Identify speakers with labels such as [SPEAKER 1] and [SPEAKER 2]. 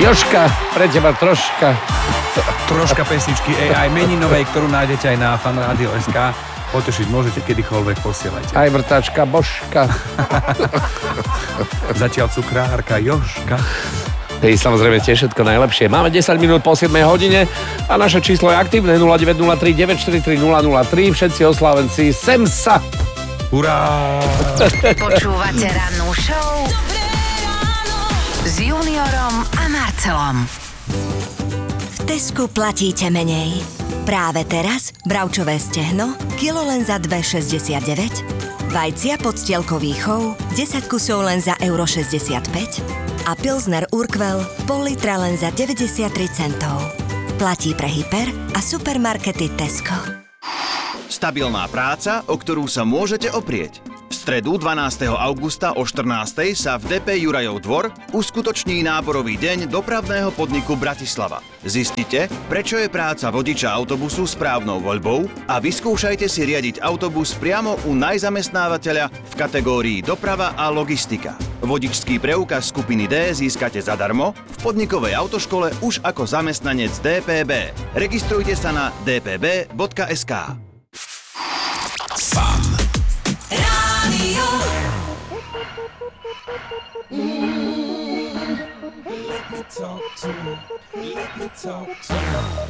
[SPEAKER 1] Jožka, pre teba troška.
[SPEAKER 2] Troška pesničky AI meninovej, ktorú nájdete aj na fanradio.sk. Potešiť môžete kedykoľvek, posielajte.
[SPEAKER 1] Aj vrtačka Božka.
[SPEAKER 2] Zatiaľ cukrárka Jožka.
[SPEAKER 1] Hej, samozrejme tiež všetko najlepšie. Máme 10 minút po 7 hodine a naše číslo je aktívne 0903 943 003. Všetci oslávenci sem sa.
[SPEAKER 2] Hurá!
[SPEAKER 3] Počúvate rannú show s Juniorom a Marcelom.
[SPEAKER 4] V Tesku platíte menej. Práve teraz bravčové stehno, kilo len za 2,69, vajcia podstielkový chov, 10 kusov len za euro 65 a Pilsner Urquell pol litra len za 93 centov. Platí pre hyper a supermarkety Tesco.
[SPEAKER 5] Stabilná práca, o ktorú sa môžete oprieť. V stredu 12. augusta o 14. sa v DP Jurajov dvor uskutoční náborový deň dopravného podniku Bratislava. Zistite, prečo je práca vodiča autobusu správnou voľbou a vyskúšajte si riadiť autobus priamo u najzamestnávateľa v kategórii doprava a logistika. Vodičský preukaz skupiny D získate zadarmo v podnikovej autoškole už ako zamestnanec DPB. Registrujte sa na dpb.sk.
[SPEAKER 6] Let me talk to you.